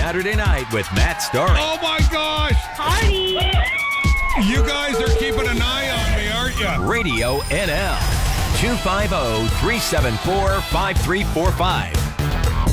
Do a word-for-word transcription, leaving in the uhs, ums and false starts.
Saturday night with Matt Starling. Oh, my gosh. Party! You guys are keeping an eye on me, aren't you? Radio N L. two five zero, three seven four, five three four five.